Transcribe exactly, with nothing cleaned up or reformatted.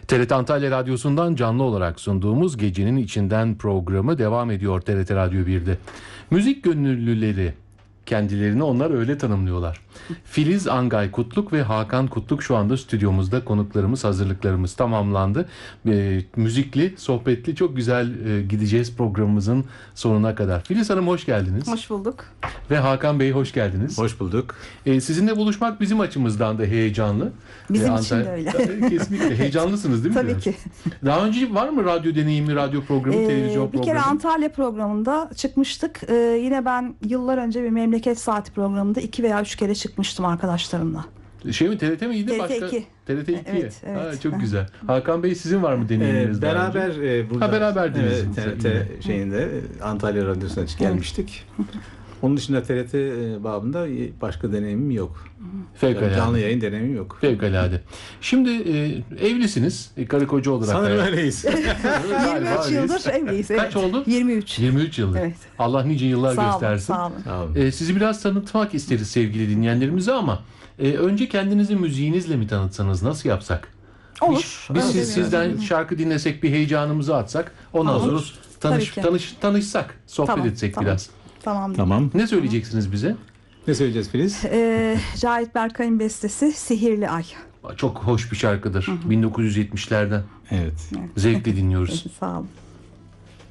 T R T Antalya Radyosu'ndan canlı olarak sunduğumuz Gecenin İçinden programı devam ediyor T R T Radyo bir'de. Müzik gönüllüleri, kendilerini onlar öyle tanımlıyorlar. Filiz Angay Kutluk ve Hakan Kutluk şu anda stüdyomuzda, konuklarımız, hazırlıklarımız tamamlandı. E, müzikli, sohbetli, çok güzel e, gideceğiz programımızın sonuna kadar. Filiz Hanım hoş geldiniz. Hoş bulduk. Ve Hakan Bey hoş geldiniz. Hoş bulduk. E, sizinle buluşmak bizim açımızdan da heyecanlı. Bizim e, için de öyle. Kesinlikle heyecanlısınız değil mi? Tabii biraz? ki. Daha önce var mı radyo deneyimi, radyo programı, Ee, televizyon bir programı? kere Antalya programında çıkmıştık. Ee, yine ben yıllar önce bir memleket saati programında iki veya üç kere çıkmıştım arkadaşlarımla. Şey mi, T R T miydi? T R T Başka? iki. T R T iki. Evet, evet. Ha, çok güzel. Hakan Bey sizin var mı deneyiminiz Ee, daha beraber önce? e, burada Ha, beraberdiniz. evet, T R T şeyinde Antalya Radyosu'na gelmiştik. Onun dışında T R T e, babında başka deneyimim yok. Fevkalade. Yani canlı yayın deneyimim yok. Fevkalade. Şimdi e, evlisiniz. E, karı koca olarak. Sanırım hayat- öyleyiz. yirmi üç yıldır evliyiz. Evet. Kaç oldu? yirmi üç. yirmi üç yıldır. Evet. Allah nice yıllar Sağ olun, göstersin. sağ olun. Sağ olun. E, sizi biraz tanıtmak isteriz sevgili dinleyenlerimize ama e, önce kendinizi müziğinizle mi tanıtsanız, nasıl yapsak? Olur. Biz, biz Öyle siz, bir- sizden şarkı dinlesek, bir heyecanımızı atsak, ondan Olur. sonra tanış, Tabii ki. tanış, tanışsak, sohbet Tamam, etsek tamam. biraz. Tamam. Tamam. Ne söyleyeceksiniz bize? Ne söyleyeceğiz Filiz? Ee, Cahit Berkay'ın bestesi Sihirli Ay. Çok hoş bir şarkıdır. bin dokuz yüz yetmişlerden. Evet. Zevkle dinliyoruz. Sağ olun.